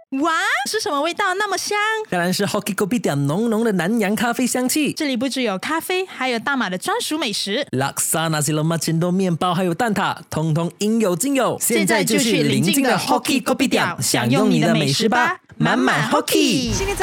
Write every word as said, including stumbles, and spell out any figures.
哇，是什么味道那么香？ 当然是 Hoki Kopitiam 浓浓的南洋咖啡香气。 这里不只有咖啡，还有大马的专属美食， 拉萨、nasi lemak、煎豆面包还有蛋挞，通通应有尽有。 现在就去邻近的 Hoki Kopitiam 享用你的美食吧，满满 Hoki。